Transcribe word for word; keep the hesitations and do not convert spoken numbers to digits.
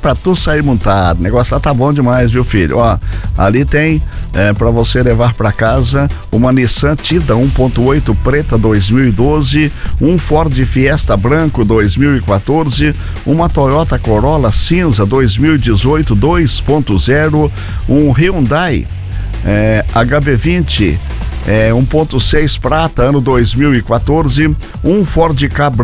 pra tu sair montado. O negócio lá tá bom demais, viu, filho? Ó, ali tem é, pra você levar pra casa uma Nissan Tida um ponto oito preta dois mil e doze, um Ford Fiesta branco dois mil e quatorze, uma Toyota Corolla cinza dois mil e dezoito dois ponto zero, um Hyundai é, H B vinte é, um ponto seis prata ano dois mil e quatorze, um Ford Ka